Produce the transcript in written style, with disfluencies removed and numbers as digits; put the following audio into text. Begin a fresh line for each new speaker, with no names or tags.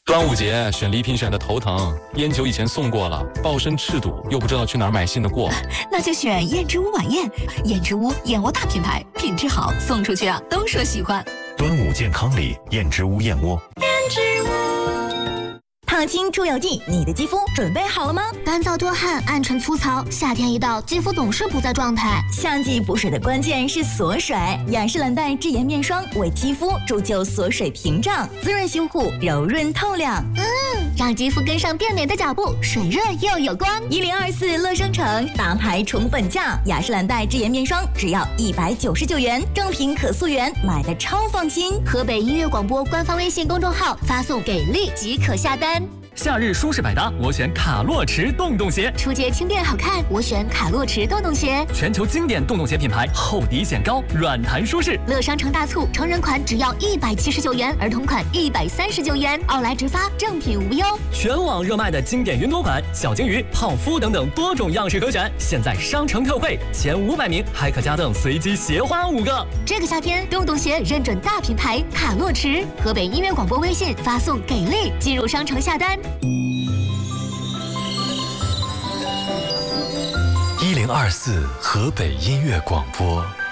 端午节选礼品选的头疼，烟酒以前送过了，抱身赤赌，又不知道去哪儿买新的过。
那就选燕之屋晚宴，燕之屋燕窝大品牌，品质好，送出去啊都说喜欢。
端午健康礼，燕之屋燕窝。
燕之屋。
烫青出油剂，你的肌肤准备好了吗？
干燥多汗、暗沉粗糙，夏天一到，肌肤总是不在状态。
夏季补水的关键是锁水，雅诗兰黛智妍面霜为肌肤铸就锁水屏障，滋润修护，柔润透亮。
让肌肤跟上变美的脚步，水润又有光。
1024乐生城大牌宠粉价，雅诗兰黛智妍面霜只要199元，正品可溯源，买的超放心。
河北音乐广播官方微信公众号发送给力即可下单。
夏日舒适百搭，我选卡洛驰洞洞鞋。
初阶轻便好看，我选卡洛驰洞洞鞋。
全球经典洞洞鞋品牌，厚底显高，软弹舒适。
乐商城大促，成人款只要179元，儿童款139元，奥莱直发，正品无忧。
全网热卖的经典云朵款、小金鱼、泡芙等等多种样式可选，现在商城特惠，前500名还可加赠随机鞋花5个。
这个夏天，洞洞鞋认准大品牌卡洛驰。河北音乐广播微信发送给力，进入商城下单。
1024河北音乐广播。